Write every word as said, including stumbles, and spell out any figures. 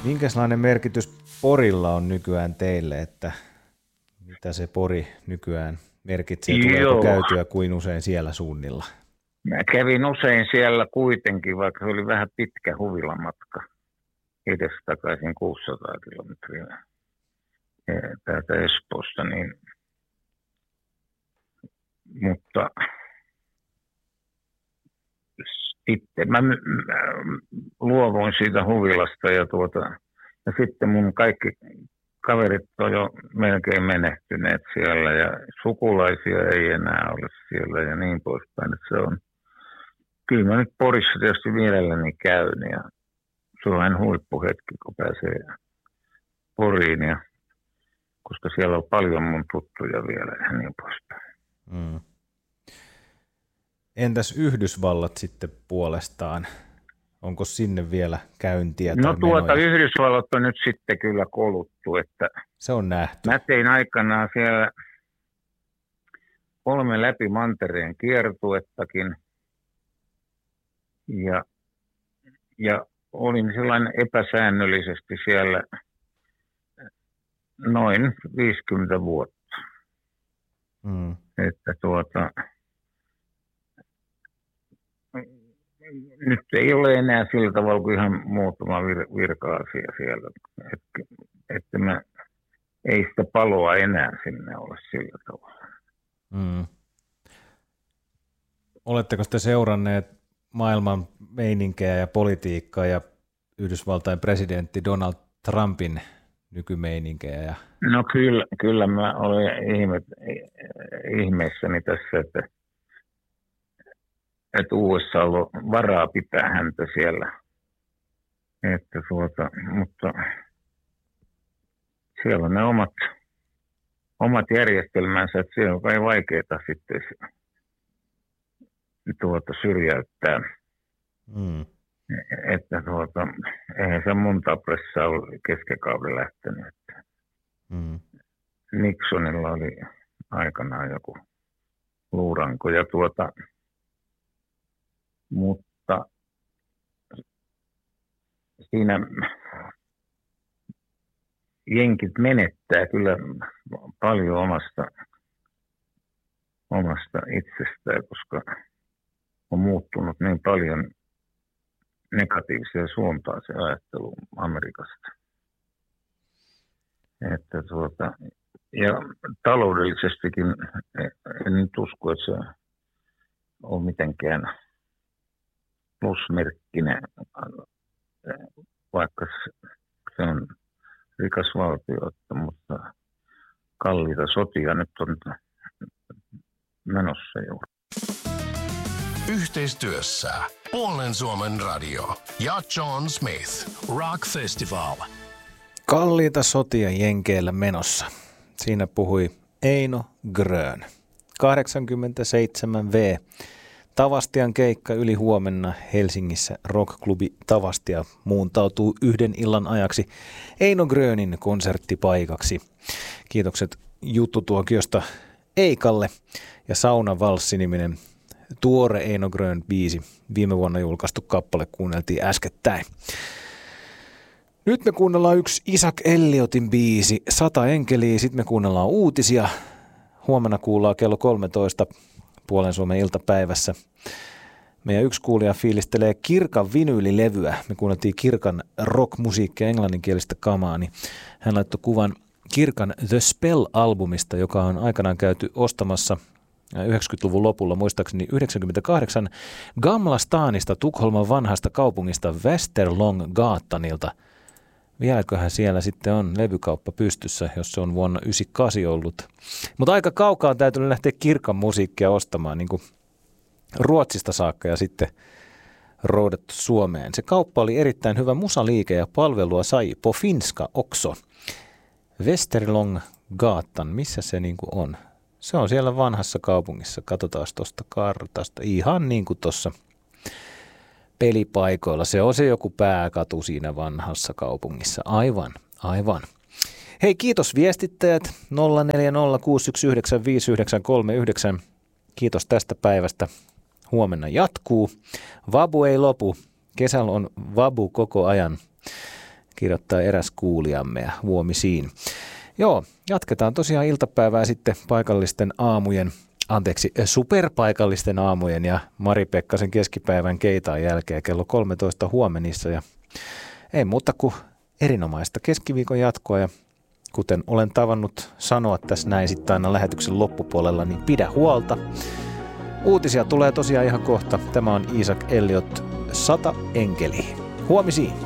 Minkälainen merkitys Porilla on nykyään teille, että mitä se Pori nykyään merkitsee? Tuleeko Joo. käytyä kuin usein siellä suunnilla? Mä kävin usein siellä kuitenkin, vaikka se oli vähän pitkä huvilamatka. Edestakaisin kuusisataa kilometriä täältä Espoosta, niin mutta sitten mä, mä luovuin siitä huvilasta ja, tuota, ja sitten mun kaikki kaverit on jo melkein menehtyneet siellä ja sukulaisia ei enää ole siellä ja niin poispäin. Että se on, kyllä mä nyt Porissa tietysti mielelläni käyn ja se on aina huippuhetki, kun pääsee Poriin, ja, koska siellä on paljon mun tuttuja vielä ja niin poispäin. Mm. Entäs Yhdysvallat sitten puolestaan? Onko sinne vielä käyntiä? No tai tuota menoja? Yhdysvallat on nyt sitten kyllä koluttu, että Se on nähty. mä tein aikanaan siellä kolme läpi mantereen kiertuettakin ja, ja olin sellainen epäsäännöllisesti siellä noin viisikymmentä vuotta. Mm. Että tuota, nyt ei ole enää sillä tavalla kuin ihan muutama vir- virka-asia siellä. Että, että mä, ei sitä paloa enää sinne ole sillä tavalla. Mm. Oletteko te seuranneet maailman meininkejä ja politiikkaa ja Yhdysvaltain presidentti Donald Trumpin nykymeininkejä? Ja... No kyllä, kyllä mä olen ihme, ihmeessäni tässä, että, että U S A on varaa pitää häntä siellä. Että tuota, mutta siellä on ne omat, omat järjestelmänsä, että siellä on kai vaikeaa sitten tuota, syrjäyttää. Mm. Että tuota, eihän se monta pressaa ole keskikauden lähtenyt. Että Mm. Nixonilla oli aikanaan joku luuranko ja tuota, mutta siinä jenkit menettää kyllä paljon omasta, omasta itsestään, koska on muuttunut niin paljon negatiiviseen suuntaan se ajattelu Amerikasta. Että tuota, ja taloudellisestikin en nyt usko, että se on mitenkään plusmerkkinen, vaikka se on rikas valtio, mutta kalliita sotia nyt on menossa juuri. Yhteistyössä Puolen Suomen radio ja John Smith Rock Festival. Kalliita sotia Jenkeillä menossa. Siinä puhui Eino Grön. kahdeksankymmentäseitsemän vuotta. Tavastian keikka yli huomenna Helsingissä. Rockklubi Tavastia muuntautuu yhden illan ajaksi Eino Grönin konserttipaikaksi. Kiitokset juttutuokiosta Eikalle ja Sauna Valssi-niminen tuore Eino Grön biisi. Viime vuonna julkaistu kappale kuunneltiin äskettäin. Nyt me kuunnellaan yksi Isaac Elliotin biisi, Sata enkeliä, sitten me kuunnellaan uutisia. Huomenna kuullaan kello kolmetoista Puolen Suomen iltapäivässä. Meidän yksi kuulija fiilistelee Kirkan vinyylilevyä. Me kuunneltiin Kirkan rockmusiikkia, englanninkielistä kamaa, niin hän laittoi kuvan Kirkan The Spell-albumista, joka on aikanaan käyty ostamassa yhdeksänkymmentäluvun lopulla, muistaakseni yhdeksänkymmentäkahdeksan, Gamla Stanista, Tukholman vanhasta kaupungista Västerlånggatan. Vieläköhän siellä sitten on levykauppa pystyssä, jos se on vuonna yhdeksänkymmentäkahdeksan ollut. Mutta aika kaukaa on täytynyt lähteä Kirkan musiikkia ostamaan, niin kuin Ruotsista saakka ja sitten roudattu Suomeen. Se kauppa oli erittäin hyvä musaliike ja palvelua sai på finska också. Västerlånggatan, missä se niin kuin on? Se on siellä vanhassa kaupungissa. Katsotaan tuosta kartasta. Ihan niin kuin tuossa pelipaikoilla. Se on se joku pääkatu siinä vanhassa kaupungissa. Aivan, aivan. Hei, kiitos viestittäjät. nolla neljä nolla kuusi yksi yhdeksän viisi yhdeksän kolme yhdeksän. Kiitos tästä päivästä. Huomenna jatkuu. Vabu ei lopu. Kesällä on vabu koko ajan. kirjoittaa eräs kuulijamme ja huomisiin. Joo, jatketaan tosiaan iltapäivää sitten paikallisten aamujen, anteeksi, superpaikallisten aamujen ja Mari Pekkasen keskipäivän keitaan jälkeen kello kolmetoista huomenissa. Ja ei muuta kuin erinomaista keskiviikon jatkoa ja kuten olen tavannut sanoa tässä näin sitten aina lähetyksen loppupuolella, niin pidä huolta. Uutisia tulee tosiaan ihan kohta. Tämä on Isaac Elliot, sata enkeliä. Huomisiin!